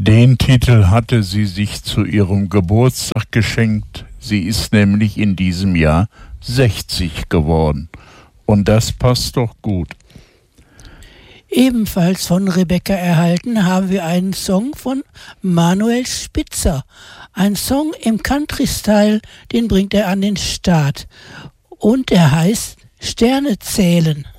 Den Titel hatte sie sich zu ihrem Geburtstag geschenkt. Sie ist nämlich in diesem Jahr 60 geworden. Und das passt doch gut. Ebenfalls von Rebecca erhalten haben wir einen Song von Manuel Spitzer. Ein Song im Country-Style, den bringt er an den Start. Und er heißt Sterne zählen.